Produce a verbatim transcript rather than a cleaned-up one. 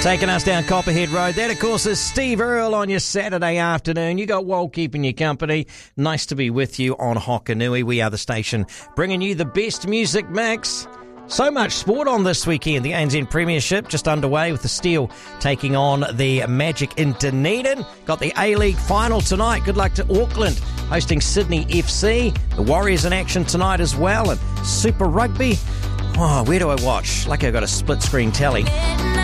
Taking us down Copperhead Road. That, of course, is Steve Earle on your Saturday afternoon. You got Walt keeping you company. Nice to be with you on Hokanui. We are the station bringing you the best music mix. So much sport on this weekend. The A N Z Premiership just underway with the Steel taking on the Magic in Dunedin. Got the A-League final tonight. Good luck to Auckland hosting Sydney F C. The Warriors in action tonight as well. And Super Rugby. Oh, where do I watch? Lucky I got a split screen telly.